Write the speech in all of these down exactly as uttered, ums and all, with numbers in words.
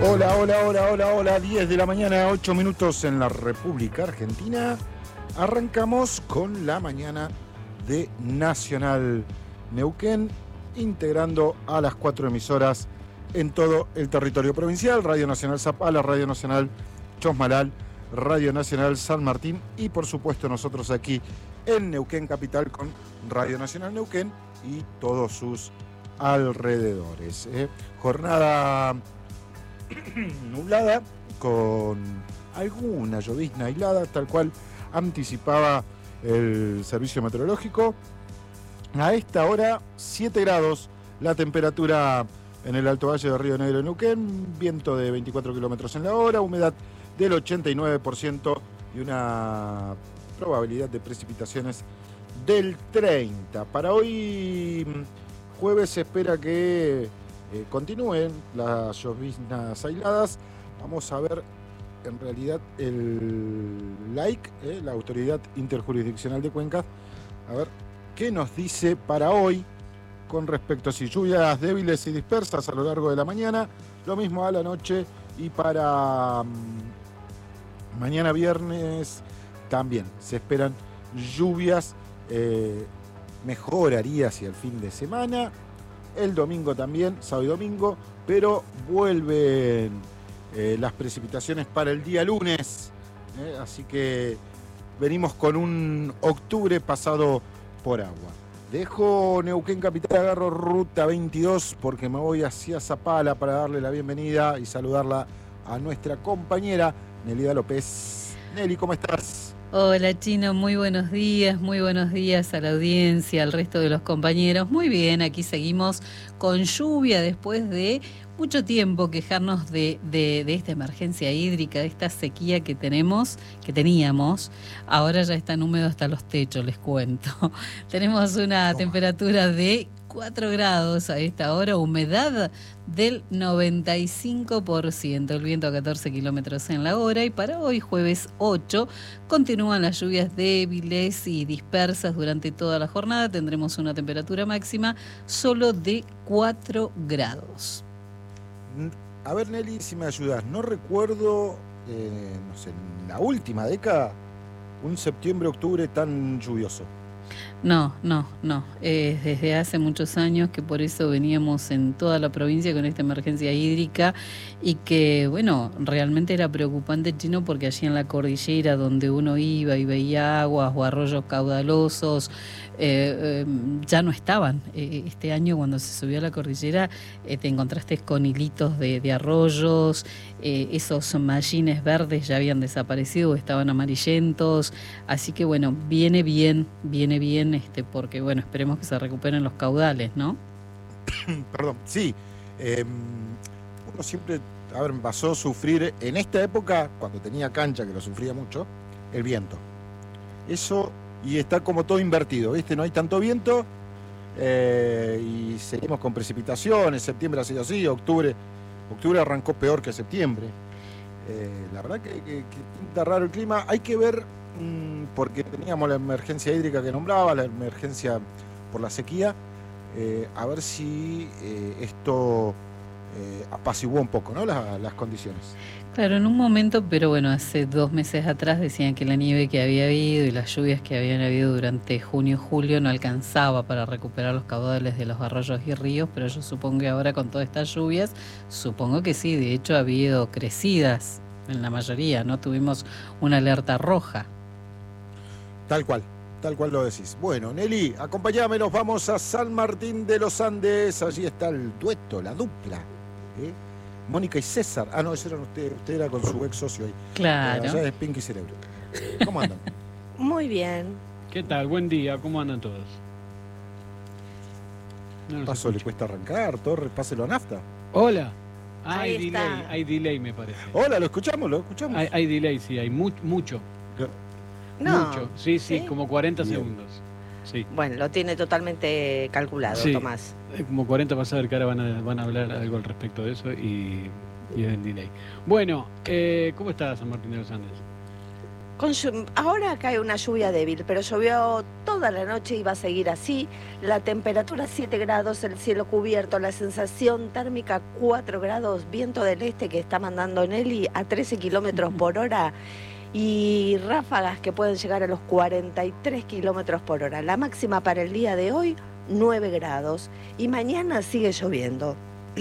Hola, hola, hola, hola, hola, diez de la mañana, ocho minutos en la República Argentina. Arrancamos con la mañana de Nacional Neuquén, integrando a las cuatro emisoras en todo el territorio provincial: Radio Nacional Zapala, Radio Nacional Chosmalal, Radio Nacional San Martín y por supuesto nosotros aquí en Neuquén Capital con Radio Nacional Neuquén y todos sus alrededores. ¿eh? Jornada nublada con alguna llovizna aislada, tal cual anticipaba el servicio meteorológico. A esta hora, siete grados la temperatura en el Alto Valle de Río Negro de Neuquén, viento de veinticuatro kilómetros en la hora, humedad del ochenta y nueve por ciento y una probabilidad de precipitaciones del treinta por ciento. Para hoy, jueves, se espera que eh, continúen las lloviznas aisladas. Vamos a ver en realidad el la I C, eh, la Autoridad Interjurisdiccional de Cuencas, a ver qué nos dice para hoy con respecto a si lluvias débiles y dispersas a lo largo de la mañana, lo mismo a la noche, y para um, mañana viernes también se esperan lluvias, eh, mejoraría hacia el fin de semana, el domingo también, sábado y domingo, pero vuelven eh, las precipitaciones para el día lunes, eh, así que venimos con un octubre pasado por agua. Dejo Neuquén Capital, agarro ruta veintidós porque me voy hacia Zapala para darle la bienvenida y saludarla a nuestra compañera Nelida López. Nelly, ¿cómo estás? Hola Chino, muy buenos días, muy buenos días a la audiencia, al resto de los compañeros. Muy bien, aquí seguimos con lluvia después de mucho tiempo quejarnos de, de, de esta emergencia hídrica, de esta sequía que tenemos, que teníamos. Ahora ya están húmedos hasta los techos, les cuento. Tenemos una Toma. temperatura de cuatro grados a esta hora, humedad del noventa y cinco por ciento, el viento a catorce kilómetros en la hora. Y para hoy, jueves ocho, continúan las lluvias débiles y dispersas durante toda la jornada. Tendremos una temperatura máxima solo de cuatro grados. A ver, Nelly, si me ayudas, no recuerdo, eh, no sé, en la última década, un septiembre-octubre tan lluvioso. No, no, no. Eh, desde hace muchos años que por eso veníamos en toda la provincia con esta emergencia hídrica y que, bueno, realmente era preocupante, Chino, porque allí en la cordillera donde uno iba y veía aguas o arroyos caudalosos, eh, eh, ya no estaban. Eh, este año cuando se subió a la cordillera eh, te encontraste con hilitos de, de arroyos, eh, esos mallines verdes ya habían desaparecido, estaban amarillentos, así que bueno, viene bien, viene bien, este, porque bueno, esperemos que se recuperen los caudales, ¿no? Perdón, sí. Eh, uno siempre, a ver, me pasó a sufrir en esta época, cuando tenía cancha, que lo sufría mucho, el viento. Eso, y está como todo invertido, ¿viste? No hay tanto viento, eh, y seguimos con precipitaciones. Septiembre ha sido así, octubre, octubre arrancó peor que septiembre. Eh, la verdad que, que, que pinta raro el clima. Hay que ver, mmm, porque teníamos la emergencia hídrica que nombraba, la emergencia por la sequía, eh, a ver si eh, esto eh, apaciguó un poco, ¿no? Las, las condiciones. Claro, en un momento, pero bueno, hace dos meses atrás decían que la nieve que había habido y las lluvias que habían habido durante junio y julio no alcanzaba para recuperar los caudales de los arroyos y ríos, pero yo supongo que ahora con todas estas lluvias, supongo que sí, de hecho ha habido crecidas en la mayoría, ¿no? Tuvimos una alerta roja. Tal cual, tal cual lo decís. Bueno, Nelly, acompáñame, nos vamos a San Martín de los Andes, allí está el dueto, la dupla, ¿eh? Mónica y César. Ah, no, ese era usted, usted era con su ex socio ahí. Claro. Allá es Pinky Cerebro. ¿Cómo andan? Muy bien. ¿Qué tal? Buen día, ¿cómo andan todos? No Paso le cuesta arrancar, Torres, páselo a nafta. Hola. Ah, Ahí hay está. delay, hay delay me parece. Hola, lo escuchamos, lo escuchamos. Hay, hay delay, sí, hay mu mucho. No. Mucho, sí, sí, ¿Sí? como cuarenta Bien. segundos. Sí. Bueno, lo tiene totalmente calculado, Sí. Tomás. Como cuarenta para saber que ahora van a, van a hablar algo al respecto de eso y, y es el delay. Bueno, eh, ¿cómo está San Martín de los Andes? Con llu- ahora cae una lluvia débil, pero llovió toda la noche y va a seguir así. La temperatura siete grados, el cielo cubierto, la sensación térmica cuatro grados, viento del este que está mandando Nelly a trece kilómetros por hora y ráfagas que pueden llegar a los cuarenta y tres kilómetros por hora. La máxima para el día de hoy, nueve grados. Y mañana sigue lloviendo.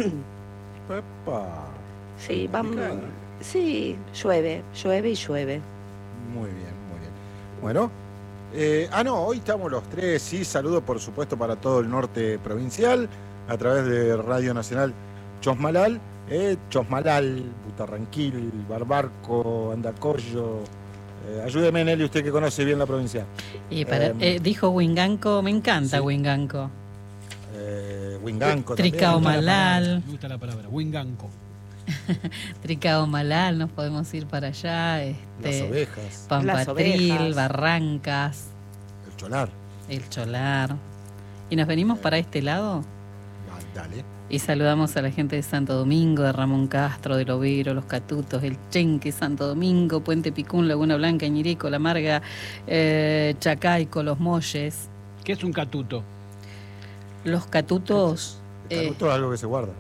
Epa. Sí, vamos. Complicado. Sí, llueve, llueve y llueve. Muy bien, muy bien. Bueno, eh, ah, no, hoy estamos los tres. Sí, saludo por supuesto para todo el norte provincial a través de Radio Nacional Chosmalal, eh, Chosmalal, Butarranquil, Barbarco, Andacollo. Eh, ayúdeme, Nelly, usted que conoce bien la provincia. Y para, Eh, eh, dijo Winganco, me encanta sí. Winganco. Eh, Huinganco Tricao también. Malal. Me gusta la palabra, Winganco. Tricao Malal, nos podemos ir para allá. Las Este, ovejas, Las Pampatril, ovejas. Barrancas, el cholar. el Cholar. Y nos venimos para este lado Ah, dale. y saludamos a la gente de Santo Domingo, de Ramón Castro, de Lovero, Los Catutos, el Chenque, Santo Domingo, Puente Picún, Laguna Blanca, Ñirico, La Marga, eh, Chacaico, Los Molles. ¿Qué es un catuto? Los Catutos. El eh, canuto es algo que se guarda.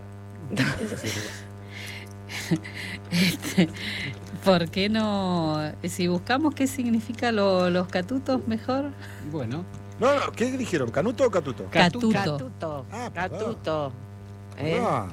Este, ¿por qué no? Si buscamos qué significa lo- los catutos, mejor. Bueno, No, no, ¿qué dijeron? ¿Canuto o catuto? Catuto. Catuto. Ah, Catuto. ¿Eh? Ah,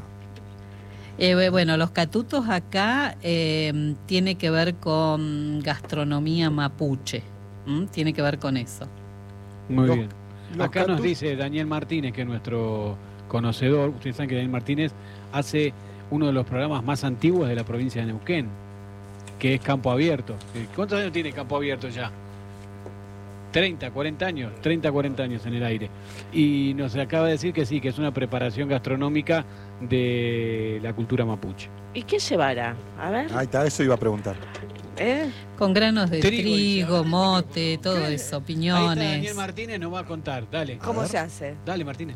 Eh, bueno, los catutos acá eh, tiene que ver con gastronomía mapuche. ¿m? Tiene que ver con eso. muy Los- bien. los Acá nos catu- dice Daniel Martínez, que es nuestro conocedor. Ustedes saben que Daniel Martínez hace uno de los programas más antiguos de la provincia de Neuquén, que es Campo Abierto. ¿Cuántos años tiene Campo Abierto ya? treinta, cuarenta años, treinta, cuarenta años en el aire. Y nos acaba de decir que sí, que es una preparación gastronómica de la cultura mapuche. ¿Y qué llevará? A ver. ahí está, eso iba a preguntar. ¿Eh? Con granos de Trigo, trigo, dice. mote, todo ¿Qué? eso, Ahí está piñones. Daniel Martínez, nos va a contar. Dale, ¿Cómo ver. se hace? dale Martínez.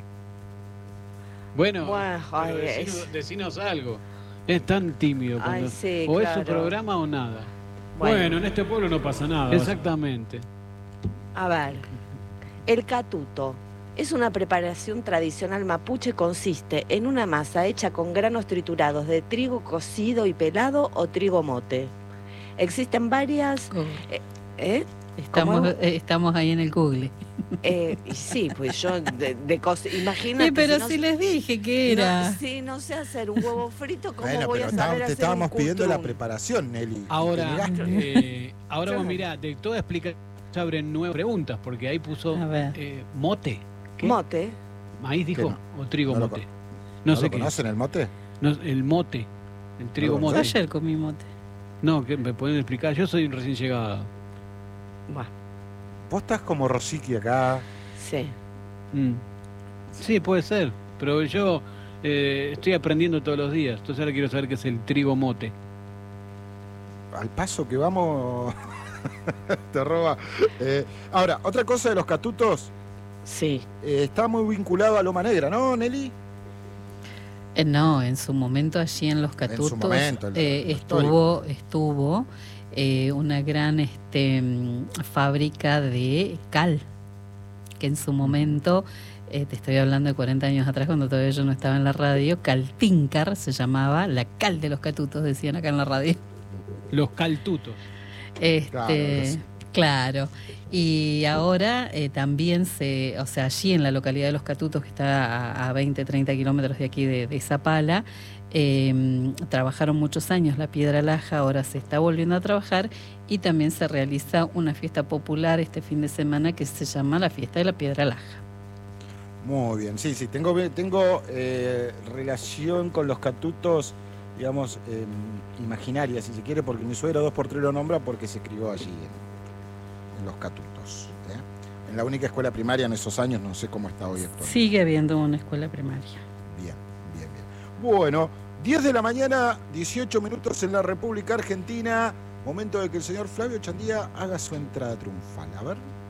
Bueno, Bueno, pero ay, decinos, es- decinos algo. Es tan tímido. Ay, cuando- sí, o es claro. su programa o nada. Bueno, en este pueblo no pasa nada. Exactamente. A ver, el catuto es una preparación tradicional mapuche, consiste en una masa hecha con granos triturados de trigo cocido y pelado o trigo mote. Existen varias... Oh, ¿eh? Estamos, ¿Cómo? eh, estamos ahí en el Google. Eh, y sí, pues yo de, de cos- imagínate. Sí, pero si no- si les dije que era. No, si no sé hacer un huevo frito, ¿cómo Bueno, voy pero a estábamos- saber te hacer estábamos un pidiendo la cutrum? preparación, Nelly. y Ahora, te negaste. eh, ahora vos Claro. mirá, de toda explicación se abren nueve preguntas, porque ahí puso A ver. eh, mote. ¿Qué? Mote. ¿Maíz dijo? ¿Qué ¿O trigo No lo mote? con- No, ¿No sé lo qué. conocen el mote? No, el mote. El trigo lo mote. Yo ayer comí mote. No, que me pueden explicar. Yo soy un recién llegado. Bueno, Vos estás como Rosicky acá. sí. Mm. Sí, puede ser. Pero yo eh, estoy aprendiendo todos los días. Entonces ahora quiero saber qué es el trigo mote. Al paso que vamos, te roba. Eh, ahora, otra cosa de los catutos, Sí. eh, está muy vinculado a Loma Negra, ¿no, Nelly? Eh, no, en su momento allí en Los Catutos momento, el- eh, el estuvo, estuvo eh, una gran este, mm, fábrica de cal, que en su momento, eh, te estoy hablando de cuarenta años atrás, cuando todavía yo no estaba en la radio, Caltíncar se llamaba, la cal de Los Catutos, decían acá en la radio. Los caltutos. Este, Claro, es- claro. Y ahora eh, también se, o sea, allí en la localidad de Los Catutos, que está a, a veinte, treinta kilómetros de aquí de, de Zapala, eh, trabajaron muchos años la piedra laja, ahora se está volviendo a trabajar y también se realiza una fiesta popular este fin de semana que se llama la fiesta de la piedra laja. Muy bien, sí, sí, tengo, tengo eh, relación con los catutos, digamos, eh, imaginaria, si se quiere, porque mi suegra dos por tres lo nombra porque se crió allí, en, en los catutos. ¿eh? En la única escuela primaria en esos años, no sé cómo está hoy actualmente. Sigue habiendo una escuela primaria. Bien, bien, bien. Bueno, diez de la mañana, dieciocho minutos en la República Argentina. Momento de que el señor Flavio Chandía haga su entrada triunfal. A ver.